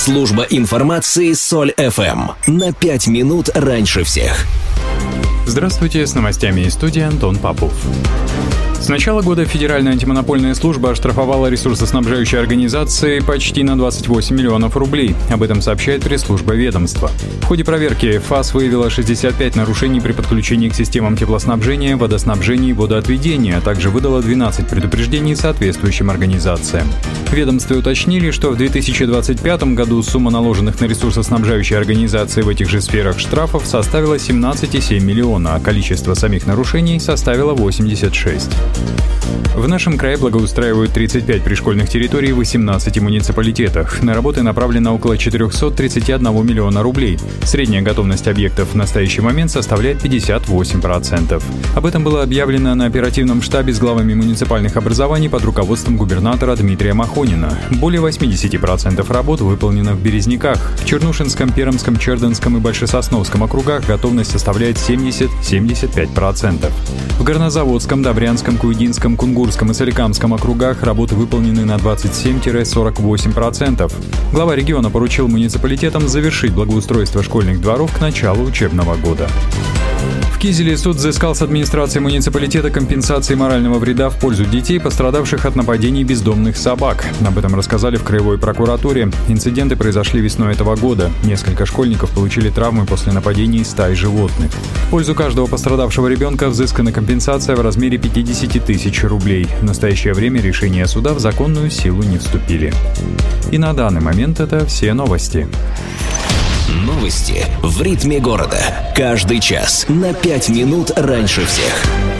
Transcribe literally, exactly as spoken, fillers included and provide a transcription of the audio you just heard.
Служба информации Соль-эф эм. На пять минут раньше всех. Здравствуйте, с новостями из студии Антон Попов. С начала года Федеральная антимонопольная служба оштрафовала ресурсоснабжающие организации почти на двадцать восемь миллионов рублей. Об этом сообщает пресс-служба ведомства. В ходе проверки ФАС выявила шестьдесят пять нарушений при подключении к системам теплоснабжения, водоснабжения и водоотведения, а также выдала двенадцать предупреждений соответствующим организациям. В ведомстве уточнили, что в две тысячи двадцать пятом году сумма наложенных на ресурсоснабжающие организации в этих же сферах штрафов составила семнадцать целых семь десятых миллиона, а количество самих нарушений составило восемьдесят шесть. В нашем крае благоустраивают тридцать пять пришкольных территорий в восемнадцати муниципалитетах. На работы направлено около четыреста тридцать один миллиона рублей. Средняя готовность объектов в настоящий момент составляет пятьдесят восемь процентов. Об этом было объявлено на оперативном штабе с главами муниципальных образований под руководством губернатора Дмитрия Махонина. Более восемьдесят процентов работ выполнено в Березняках. В Чернушинском, Пермском, Чердынском и Большесосновском округах готовность составляет семьдесят - семьдесят пять процентов. В Горнозаводском, Добрянском, Куйдинском, Кунгурском и Соликамском округах работы выполнены на двадцать семь - сорок восемь процентов. Глава региона поручил муниципалитетам завершить благоустройство школьных дворов к началу учебного года. В Кизеле суд взыскал с администрации муниципалитета компенсации морального вреда в пользу детей, пострадавших от нападений бездомных собак. Об этом рассказали в краевой прокуратуре. Инциденты произошли весной этого года. Несколько школьников получили травмы после нападений стаи животных. В пользу каждого пострадавшего ребенка взыскана компенсация в размере пятьдесят тысяч рублей. В настоящее время решения суда в законную силу не вступили. И на данный момент это все новости. Новости в ритме города. Каждый час на пять минут раньше всех.